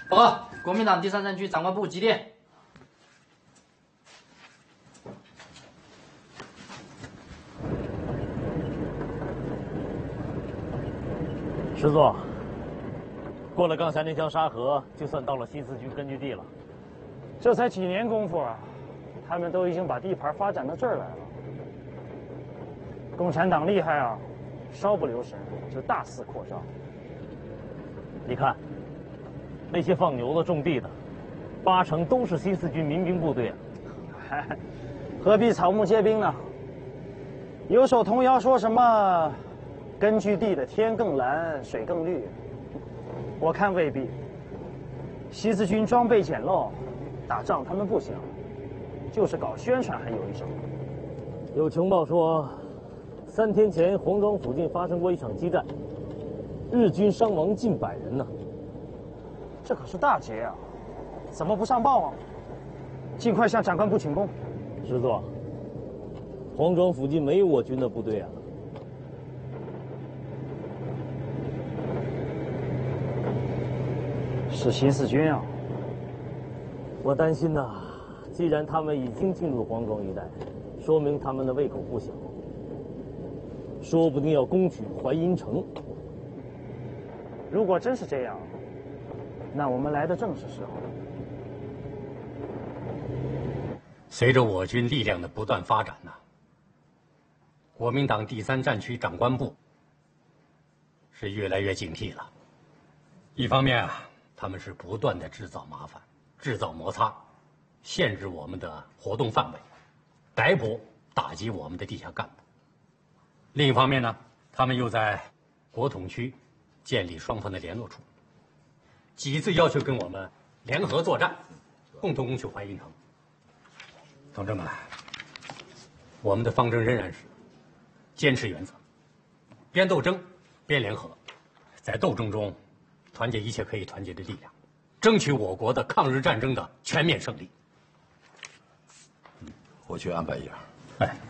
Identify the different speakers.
Speaker 1: 报告，国民党第3战区长官部急电。
Speaker 2: 师座，过了刚才那条沙河，就算到了新四军根据地了。
Speaker 3: 这才几年功夫啊，他们都已经把地盘发展到这儿来了。共产党厉害啊，稍不留神就大肆扩张。
Speaker 2: 你看，那些放牛的、种地的，8成都是新四军民兵部队啊。
Speaker 3: 嗨，何必草木皆兵呢？有首童谣说什么“根据地的天更蓝，水更绿”，我看未必。新四军装备简陋，打仗他们不行，就是搞宣传还有一手。
Speaker 2: 有情报说，3天前黄庄附近发生过一场激战，日军伤亡近100人呢。
Speaker 3: 这可是大捷啊，怎么不上报啊？尽快向长官部请功。
Speaker 2: 师座，黄庄附近没有我军的部队啊。
Speaker 3: 是新四军啊。
Speaker 2: 我担心呐，既然他们已经进入黄庄一带，说明他们的胃口不小，说不定要攻取淮阴城。
Speaker 3: 如果真是这样，那我们来的正是时候。
Speaker 4: 随着我军力量的不断发展呢，国民党第3战区长官部是越来越警惕了。一方面啊，他们是不断的制造麻烦、制造摩擦，限制我们的活动范围，逮捕打击我们的地下干部；另一方面呢，他们又在国统区建立双方的联络处，几次要求跟我们联合作战，共同攻取淮阴城。同志们，我们的方针仍然是坚持原则，边斗争边联合，在斗争中团结一切可以团结的力量，争取我国的抗日战争的全面胜利。
Speaker 5: 我去安排一下。
Speaker 4: 哎。